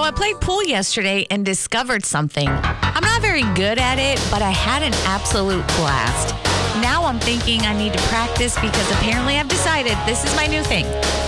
So I played pool yesterday and discovered something. I'm not very good at it, but I had an absolute blast. Now I'm thinking I need to practice because apparently I've decided this is my new thing.